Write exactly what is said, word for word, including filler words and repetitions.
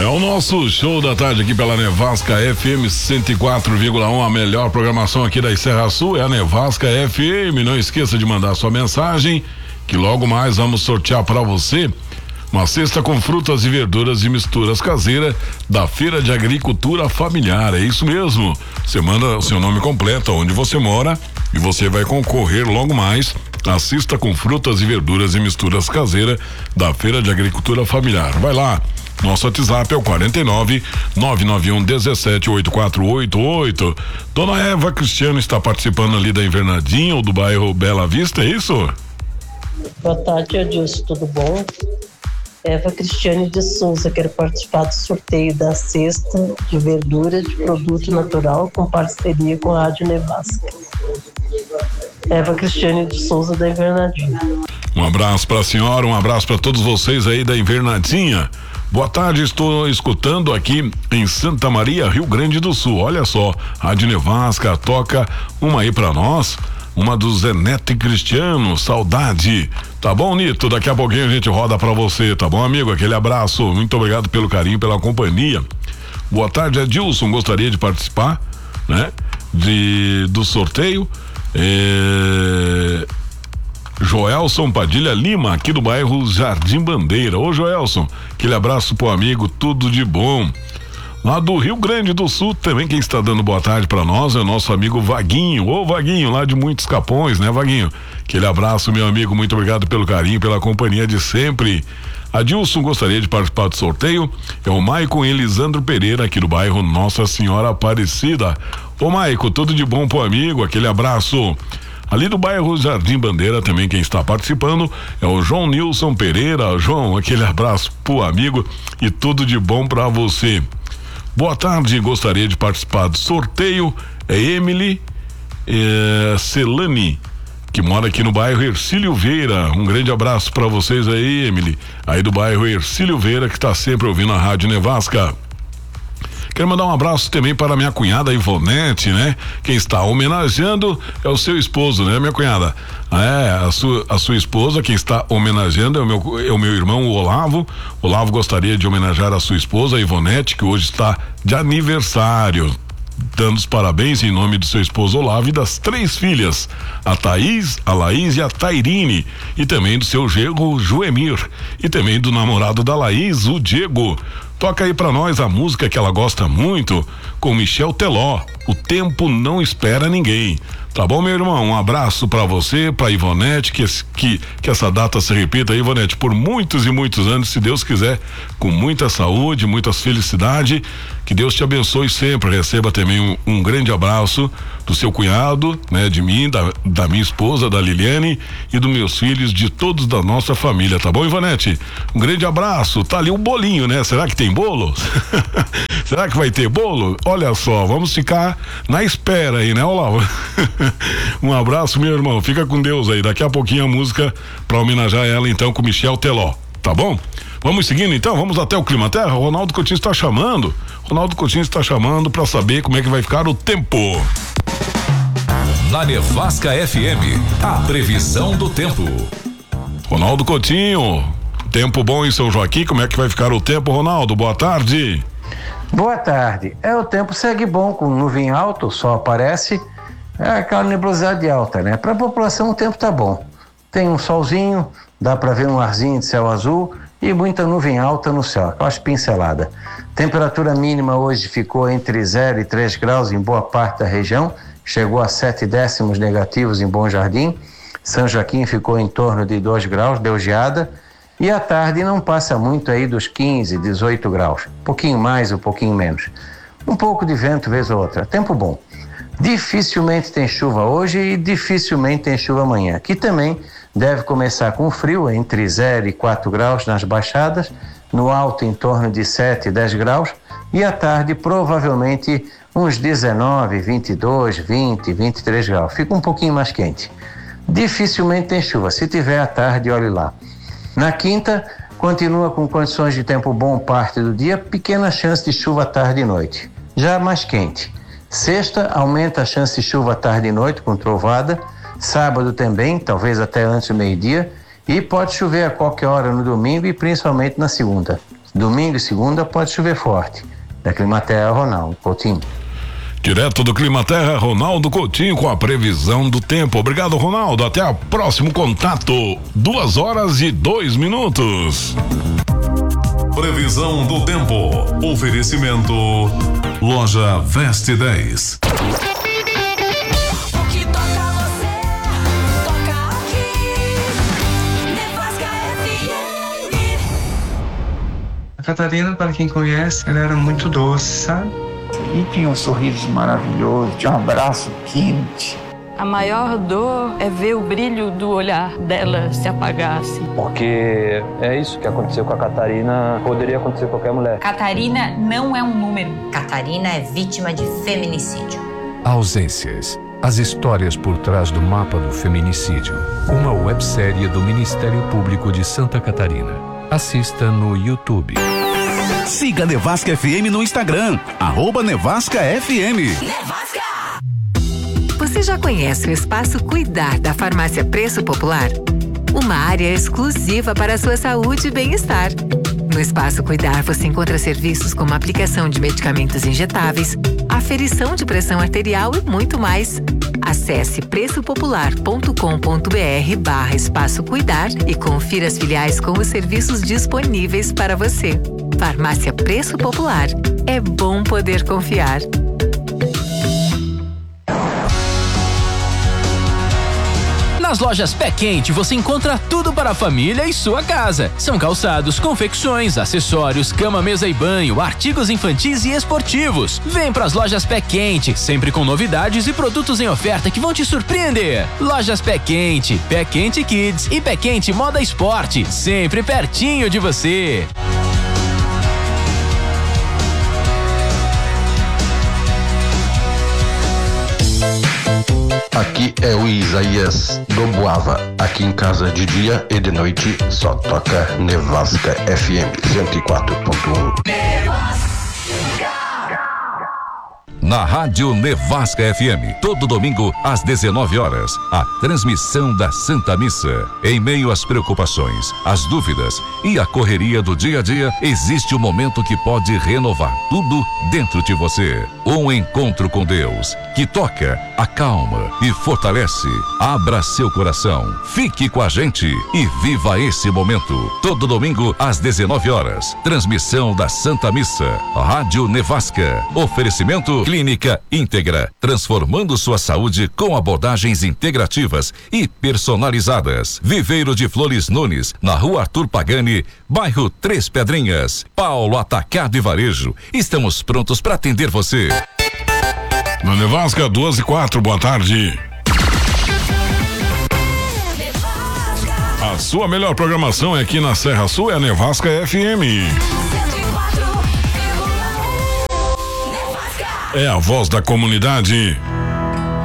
É o nosso show da tarde aqui pela Nevasca F M cento e quatro vírgula um, a melhor programação aqui da Serra Sul é a Nevasca F M. Não esqueça de mandar sua mensagem, que logo mais vamos sortear para você uma cesta com frutas e verduras e misturas caseira da Feira de Agricultura Familiar. É isso mesmo. Você manda o seu nome completo, onde você mora, e você vai concorrer logo mais à cesta com frutas e verduras e misturas caseira da Feira de Agricultura Familiar. Vai lá. Nosso WhatsApp é o quarenta e nove, nove nove um, dezessete, oitenta e quatro oitenta e oito. Dona Eva Cristiano está participando ali da Invernadinha ou do bairro Bela Vista, é isso? Boa tarde, Adilson, tudo bom? Eva Cristiane de Souza, quero participar do sorteio da cesta de verdura de produto natural com parceria com a Rádio Nevasca. Eva Cristiane de Souza, da Invernadinha. Um abraço para a senhora, um abraço para todos vocês aí da Invernadinha. Boa tarde, estou escutando aqui em Santa Maria, Rio Grande do Sul. Olha só, Rádio Nevasca toca uma aí para nós, uma do Zenete Cristiano, saudade. Tá bom, Nito? Daqui a pouquinho a gente roda pra você, tá bom, amigo? Aquele abraço, muito obrigado pelo carinho, pela companhia. Boa tarde, Adilson, gostaria de participar, né? De, do sorteio. É... Joelson Padilha Lima, aqui do bairro Jardim Bandeira. Ô, Joelson, aquele abraço pro amigo, tudo de bom. Lá do Rio Grande do Sul, também quem está dando boa tarde para nós é o nosso amigo Vaguinho. Ô, Vaguinho, lá de Muitos Capões, né, Vaguinho? Aquele abraço, meu amigo, muito obrigado pelo carinho, pela companhia de sempre. Adilson, gostaria de participar do sorteio? É o Maicon Elisandro Pereira, aqui do bairro Nossa Senhora Aparecida. Ô, Maicon, tudo de bom pro amigo, aquele abraço. Ali do bairro Jardim Bandeira, também quem está participando é o João Nilson Pereira. João, aquele abraço pro amigo e tudo de bom para você. Boa tarde, gostaria de participar do sorteio. É Emily é, Celani, que mora aqui no bairro Ercílio Vieira. Um grande abraço para vocês aí, Emily, aí do bairro Ercílio Vieira, que está sempre ouvindo a Rádio Nevasca. Quero mandar um abraço também para minha cunhada Ivonete, né? Quem está homenageando é o seu esposo, né, minha cunhada? É, a sua, a sua esposa, quem está homenageando é o meu, é o meu irmão, o Olavo. Olavo gostaria de homenagear a sua esposa, a Ivonete, que hoje está de aniversário. Dando os parabéns em nome do seu esposo Olavo e das três filhas, a Thaís, a Laís e a Tairine, e também do seu genro Joemir, e também do namorado da Laís, o Diego. Toca aí pra nós a música que ela gosta muito, com Michel Teló, O Tempo Não Espera Ninguém. Tá bom, meu irmão? Um abraço pra você, pra Ivonete, que, que, que essa data se repita aí, Ivonete, por muitos e muitos anos, se Deus quiser, com muita saúde, muitas felicidades, que Deus te abençoe sempre. Receba também um, um grande abraço do seu cunhado, né, de mim, da, da minha esposa, da Liliane, e dos meus filhos, de todos da nossa família, tá bom, Ivonete? Um grande abraço. Tá ali o bolinho, né? Será que tem bolo? Será que vai ter bolo? Olha só, vamos ficar na espera aí, né, Olavo? Um abraço, meu irmão, fica com Deus aí, daqui a pouquinho a música pra homenagear ela então com Michel Teló, tá bom? Vamos seguindo então, vamos até o Clima Terra. Ronaldo Coutinho está chamando, Ronaldo Coutinho está chamando pra saber como é que vai ficar o tempo. Na Nevasca F M, a previsão do tempo. Ronaldo Coutinho, tempo bom em São Joaquim, como é que vai ficar o tempo, Ronaldo? Boa tarde. Boa tarde, é, o tempo segue bom, com nuvem alta, o sol aparece, é aquela nebulosidade alta, né? Para a população o tempo tá bom, tem um solzinho, dá para ver um arzinho de céu azul e muita nuvem alta no céu, aquelas pinceladas. Temperatura mínima hoje ficou entre zero e três graus em boa parte da região, chegou a sete décimos negativos em Bom Jardim, São Joaquim ficou em torno de dois graus, deu geada, e à tarde não passa muito aí dos quinze, dezoito graus, um pouquinho mais, um pouquinho menos. Um pouco de vento vez ou outra, tempo bom. Dificilmente tem chuva hoje e dificilmente tem chuva amanhã, que também deve começar com frio, entre zero e quatro graus nas baixadas, no alto em torno de sete, dez graus, e à tarde provavelmente uns dezenove, vinte e dois, vinte, vinte e três graus, fica um pouquinho mais quente. Dificilmente tem chuva, se tiver à tarde, olhe lá. Na quinta, continua com condições de tempo bom parte do dia, pequena chance de chuva tarde e noite, já mais quente. Sexta, aumenta a chance de chuva tarde e noite com trovada, sábado também, talvez até antes do meio-dia, e pode chover a qualquer hora no domingo e principalmente na segunda. Domingo e segunda pode chover forte. Da Climaterra, Ronaldo Coutinho. Direto do Climaterra, Ronaldo Coutinho com a previsão do tempo. Obrigado, Ronaldo. Até o próximo contato. Duas horas e dois minutos. Previsão do tempo. Oferecimento Loja Veste dez. O que toca você, toca aqui. Nevasca F M. A Catarina, para quem conhece, ela era muito doce, sabe? E tinha um sorriso maravilhoso, tinha um abraço quente. A maior dor é ver o brilho do olhar dela se apagar, assim. Porque é isso que aconteceu com a Catarina, poderia acontecer com qualquer mulher. Catarina não é um número. Catarina é vítima de feminicídio. Ausências. As histórias por trás do mapa do feminicídio. Uma websérie do Ministério Público de Santa Catarina. Assista no YouTube. Siga Nevasca F M no Instagram, arroba Nevasca F M. Nevasca! Você já conhece o Espaço Cuidar da Farmácia Preço Popular? Uma área exclusiva para a sua saúde e bem-estar. No Espaço Cuidar você encontra serviços como aplicação de medicamentos injetáveis, aferição de pressão arterial e muito mais. Acesse preçopopular.com.br barra Espaço Cuidar e confira as filiais com os serviços disponíveis para você. Farmácia Preço Popular. É bom poder confiar. Nas lojas Pé Quente você encontra tudo para a família e sua casa. São calçados, confecções, acessórios, cama, mesa e banho, artigos infantis e esportivos. Vem para as lojas Pé Quente, sempre com novidades e produtos em oferta que vão te surpreender. Lojas Pé Quente, Pé Quente Kids e Pé Quente Moda Esporte, sempre pertinho de você. Aqui é o Isaías do Boava. Aqui em casa de dia e de noite só toca Nevasca F M cento e quatro ponto um. Na Rádio Nevasca F M, todo domingo às dezenove horas, a transmissão da Santa Missa. Em meio às preocupações, às dúvidas e à correria do dia a dia, existe um momento que pode renovar tudo dentro de você. Um encontro com Deus que toca, acalma e fortalece. Abra seu coração, fique com a gente e viva esse momento. Todo domingo às dezenove horas, transmissão da Santa Missa. Rádio Nevasca. Oferecimento Clínica Íntegra, transformando sua saúde com abordagens integrativas e personalizadas. Viveiro de Flores Nunes, na Rua Arthur Pagani, bairro Três Pedrinhas. Paulo Atacado e Varejo. Estamos prontos para atender você. Na Nevasca, duas e quatro, boa tarde. A sua melhor programação é aqui na Serra Sul, é a Nevasca F M. É a voz da comunidade.